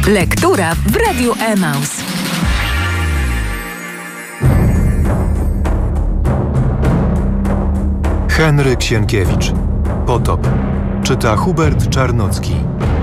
Lektura w Radiu Emaus. Henryk Sienkiewicz. Potop. Czyta Hubert Czarnocki.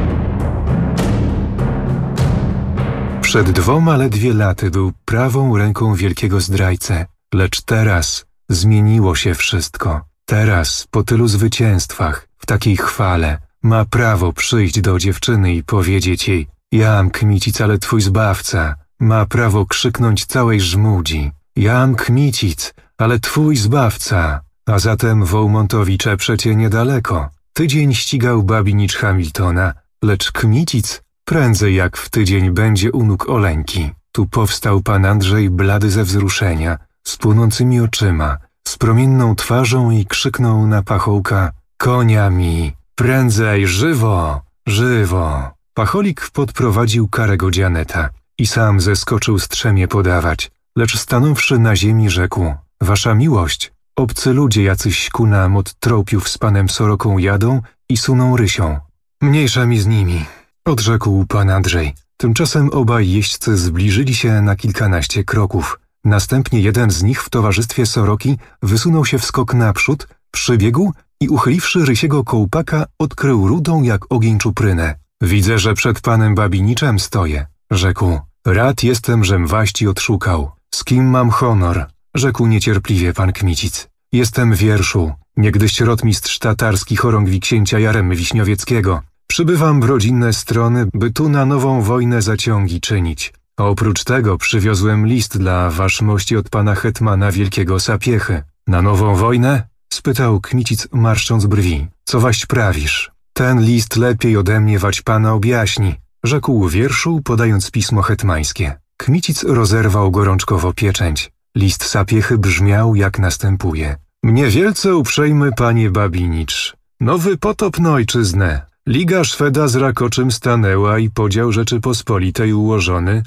Przed 2 ledwie laty był prawą ręką wielkiego zdrajcę, lecz teraz zmieniło się wszystko. Teraz, po tylu zwycięstwach, w takiej chwale, ma prawo przyjść do dziewczyny i powiedzieć jej: Jam Kmicic, ale twój zbawca. Ma prawo krzyknąć całej żmudzi: Jam Kmicic, ale twój zbawca. A zatem Wołmontowicze przecie niedaleko. Tydzień ścigał Babinicz Hamiltona, lecz Kmicic prędzej jak w tydzień będzie u nóg Oleńki. Tu powstał pan Andrzej blady ze wzruszenia, z płonącymi oczyma, z promienną twarzą i krzyknął na pachołka: Konia mi! Prędzej, żywo! Żywo! Pacholik podprowadził karego dzianeta i sam zeskoczył strzemie podawać, lecz stanąwszy na ziemi rzekł: Wasza miłość, obcy ludzie jacyś ku nam od tropiów z panem Soroką jadą i suną rysią. Mniejsza mi z nimi, odrzekł pan Andrzej. Tymczasem obaj jeźdźcy zbliżyli się na kilkanaście kroków. Następnie jeden z nich w towarzystwie Soroki wysunął się w skok naprzód, przybiegł i uchyliwszy rysiego kołpaka, odkrył rudą jak ogień czuprynę. Widzę, że przed panem Babiniczem stoję, rzekł. Rad jestem, żem waści odszukał. Z kim mam honor? Rzekł niecierpliwie pan Kmicic. Jestem wierszu, niegdyś rotmistrz tatarski chorągwi księcia Jaremy Wiśniowieckiego. Przybywam w rodzinne strony, by tu na nową wojnę zaciągi czynić. A oprócz tego przywiozłem list dla waszmości od pana hetmana Wielkiego Sapiechy. Na nową wojnę? Spytał Kmicic, marszcząc brwi. Co waść prawisz? Ten list lepiej ode mnie wać pana objaśni, rzekł wierszu, podając pismo hetmańskie. Kmicic rozerwał gorączkowo pieczęć. List Sapiechy brzmiał jak następuje. Mnie wielce uprzejmy panie Babinicz. Nowy potop na ojczyznę. Liga Szweda z Rakoczym stanęła i podział Rzeczypospolitej ułożony.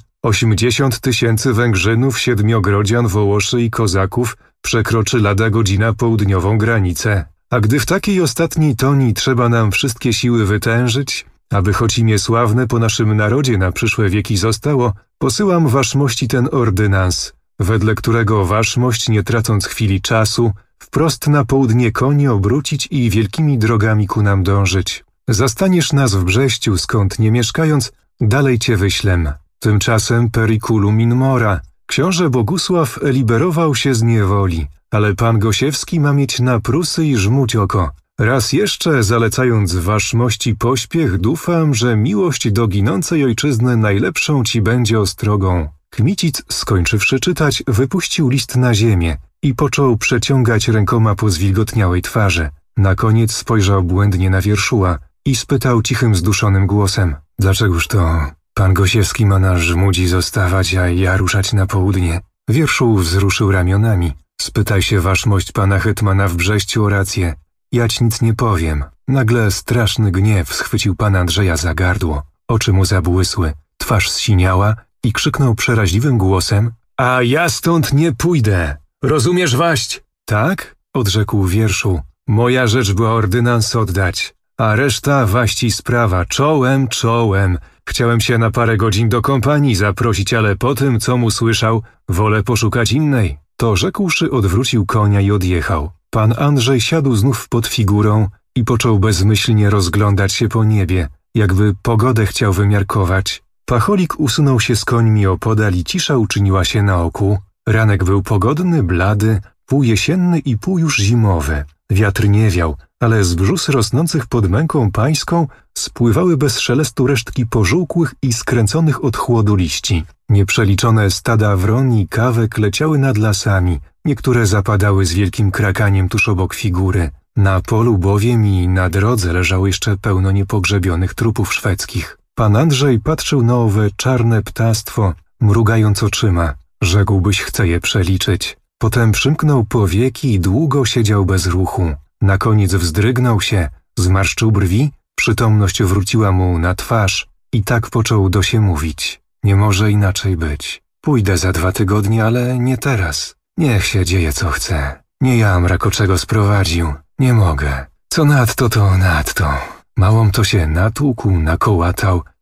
80 000 Węgrzynów, Siedmiogrodzian, Wołoszy i Kozaków przekroczy lada godzina południową granicę. A gdy w takiej ostatniej toni trzeba nam wszystkie siły wytężyć, aby choć imię sławne po naszym narodzie na przyszłe wieki zostało, posyłam waszmości ten ordynans, wedle którego waszmość, nie tracąc chwili czasu, wprost na południe konie obrócić i wielkimi drogami ku nam dążyć. Zastaniesz nas w Brześciu, skąd nie mieszkając, dalej cię wyślem. Tymczasem periculum in mora. Książę Bogusław liberował się z niewoli, ale pan Gosiewski ma mieć na Prusy i żmuć oko. Raz jeszcze, zalecając waszmości pośpiech, dufam, że miłość do ginącej ojczyzny najlepszą ci będzie ostrogą. Kmicic, skończywszy czytać, wypuścił list na ziemię i począł przeciągać rękoma po zwilgotniałej twarzy. Na koniec spojrzał błędnie na wierszuła i spytał cichym, zduszonym głosem: Dlaczegoż to pan Gosiewski ma na żmudzi zostawać, a ja ruszać na południe? Wierszuł wzruszył ramionami. Spytaj się waszmość pana hetmana w Brześciu o rację. Ja ci nic nie powiem. Nagle straszny gniew schwycił pana Andrzeja za gardło. Oczy mu zabłysły, twarz zsiniała i krzyknął przeraźliwym głosem: A ja stąd nie pójdę. Rozumiesz waść? Tak? Odrzekł wierszu. Moja rzecz była ordynans oddać, a reszta waści sprawa. Czołem, czołem. Chciałem się na parę godzin do kompanii zaprosić, ale po tym, co mu słyszał, wolę poszukać innej. To rzekłszy, odwrócił konia i odjechał. Pan Andrzej siadł znów pod figurą i począł bezmyślnie rozglądać się po niebie, jakby pogodę chciał wymiarkować. Pacholik usunął się z końmi opodal i cisza uczyniła się na oku. Ranek był pogodny, blady, pół jesienny i pół już zimowy. Wiatr nie wiał, ale z brzus rosnących pod męką pańską spływały bez szelestu resztki pożółkłych i skręconych od chłodu liści. Nieprzeliczone stada wron i kawek leciały nad lasami, niektóre zapadały z wielkim krakaniem tuż obok figury. Na polu bowiem i na drodze leżało jeszcze pełno niepogrzebionych trupów szwedzkich. Pan Andrzej patrzył na owe czarne ptactwo, mrugając oczyma. Rzekłbyś, chce je przeliczyć. Potem przymknął powieki i długo siedział bez ruchu. Na koniec wzdrygnął się, zmarszczył brwi, przytomność wróciła mu na twarz i tak począł do się mówić. Nie może inaczej być. Pójdę za 2 tygodnie, ale nie teraz. Niech się dzieje co chce. Nie jam Rakoczego sprowadził. Nie mogę. Co nadto, to nadto. Małom to się natłukł, nakołatał,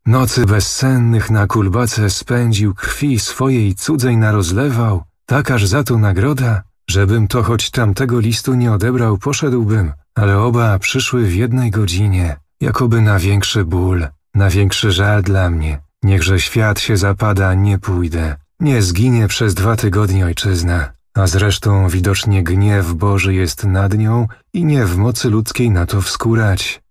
Nocy bezsennych na kulbace spędził, krwi swojej cudzej narozlewał, tak aż za to nagroda, żebym to choć tamtego listu nie odebrał, poszedłbym, ale oba przyszły w jednej godzinie, jakoby na większy ból, na większy żal dla mnie. Niechże świat się zapada, nie pójdę. Nie zginie przez 2 tygodnie ojczyzna, a zresztą widocznie gniew Boży jest nad nią i nie w mocy ludzkiej na to wskórać.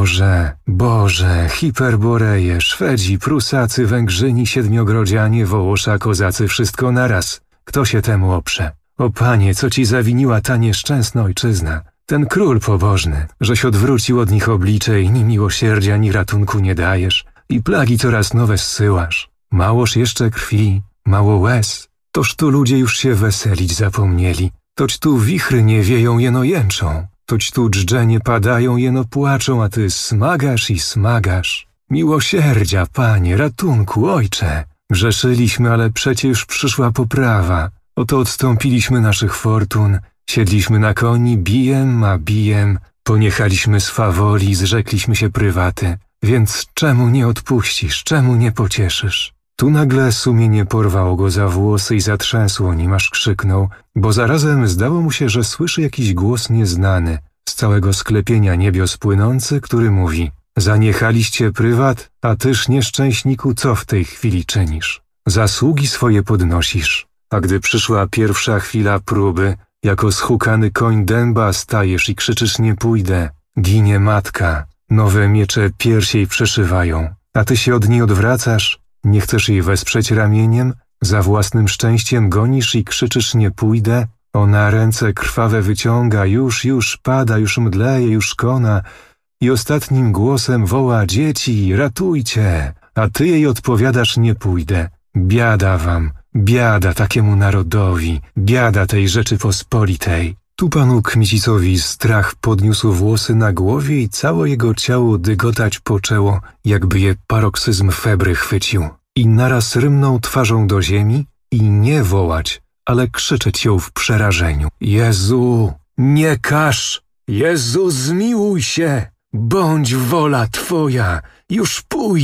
Boże, Hiperboreje, Szwedzi, Prusacy, Węgrzyni, Siedmiogrodzianie, Wołosza, Kozacy, wszystko naraz. Kto się temu oprze? O Panie, co ci zawiniła ta nieszczęsna ojczyzna? Ten król pobożny, żeś odwrócił od nich oblicze i ni miłosierdzia, ni ratunku nie dajesz i plagi coraz nowe zsyłasz. Małoż jeszcze krwi, mało łez. Toż tu ludzie już się weselić zapomnieli. Toć tu wichry nie wieją, jeno jęczą. Toć tu dżdżenie padają, jeno płaczą, a ty smagasz i smagasz. Miłosierdzia, Panie, ratunku, Ojcze. Grzeszyliśmy, ale przecież przyszła poprawa. Oto odstąpiliśmy naszych fortun, siedliśmy na koni, bijem, poniechaliśmy swawoli, zrzekliśmy się prywaty. Więc czemu nie odpuścisz, czemu nie pocieszysz? Tu nagle sumienie porwało go za włosy i zatrzęsło, nim aż krzyknął, bo zarazem zdało mu się, że słyszy jakiś głos nieznany, z całego sklepienia niebios płynący, który mówi: zaniechaliście prywat, a tyż, nieszczęśniku, co w tej chwili czynisz? Zasługi swoje podnosisz, a gdy przyszła pierwsza chwila próby, jako schukany koń dęba stajesz i krzyczysz: nie pójdę, ginie matka, nowe miecze piersiej przeszywają, a ty się od niej odwracasz, nie chcesz jej wesprzeć ramieniem, za własnym szczęściem gonisz i krzyczysz: nie pójdę, ona ręce krwawe wyciąga, już pada, już mdleje, już kona i ostatnim głosem woła: dzieci, ratujcie, a ty jej odpowiadasz: nie pójdę. Biada wam, biada takiemu narodowi, biada tej Rzeczypospolitej. Tu panu Kmicicowi strach podniósł włosy na głowie i całe jego ciało dygotać poczęło, jakby je paroksyzm febry chwycił. I naraz rymnął twarzą do ziemi i nie wołać, ale krzyczeć ją w przerażeniu: Jezu, nie każ! Jezu, zmiłuj się! Bądź wola Twoja! Już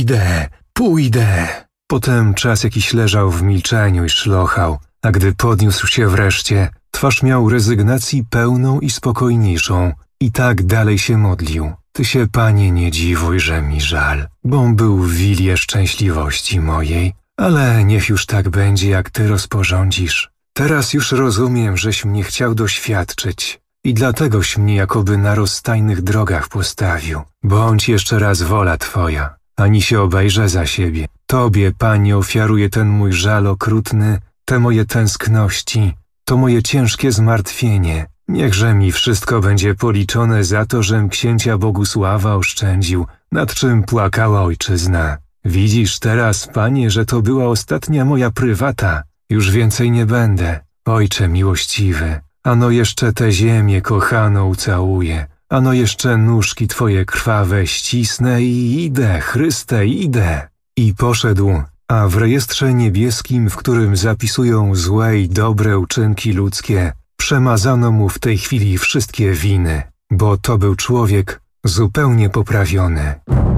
pójdę! Potem czas jakiś leżał w milczeniu i szlochał, a gdy podniósł się wreszcie, twarz miał rezygnacji pełną i spokojniejszą i tak dalej się modlił: Ty się, Panie, nie dziwuj, że mi żal, bom był w wilię szczęśliwości mojej, ale niech już tak będzie, jak Ty rozporządzisz. Teraz już rozumiem, żeś mnie chciał doświadczyć i dlategoś mnie jakoby na rozstajnych drogach postawił. Bądź jeszcze raz wola Twoja, ani się obejrzę za siebie. Tobie, Panie, ofiaruję ten mój żal okrutny, te moje tęskności, to moje ciężkie zmartwienie. Niechże mi wszystko będzie policzone za to, żem księcia Bogusława oszczędził, nad czym płakała ojczyzna. Widzisz teraz, Panie, że to była ostatnia moja prywata. Już więcej nie będę. Ojcze miłościwy, ano jeszcze tę ziemię kochaną ucałuję, ano jeszcze nóżki Twoje krwawe ścisnę i idę, Chryste, idę. I poszedł, a w rejestrze niebieskim, w którym zapisują złe i dobre uczynki ludzkie, przemazano mu w tej chwili wszystkie winy, bo to był człowiek zupełnie poprawiony.